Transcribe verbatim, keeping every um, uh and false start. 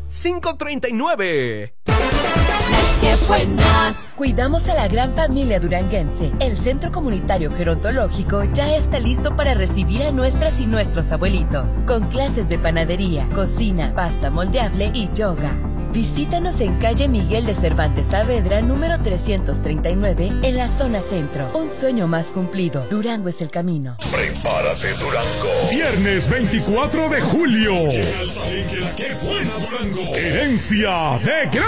cinco tres nueve. ¡Qué buena! Cuidamos a la gran familia duranguense. El Centro Comunitario Gerontológico ya está listo para recibir a nuestras y nuestros abuelitos, con clases de panadería, cocina, pasta moldeable y yoga. Visítanos en calle Miguel de Cervantes Saavedra, número trescientos treinta y nueve, en la zona centro. Un sueño más cumplido. Durango es el camino. Prepárate, Durango. Viernes veinticuatro de julio. Llega al palenque la Qué Buena Durango. Herencia de Gran